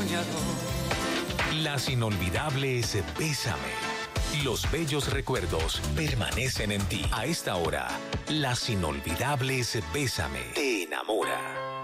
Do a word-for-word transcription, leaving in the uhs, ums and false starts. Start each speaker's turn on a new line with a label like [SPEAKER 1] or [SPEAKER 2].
[SPEAKER 1] soñador.
[SPEAKER 2] Las inolvidables Bésame. Los bellos recuerdos permanecen en ti. A esta hora, las inolvidables Bésame te enamora.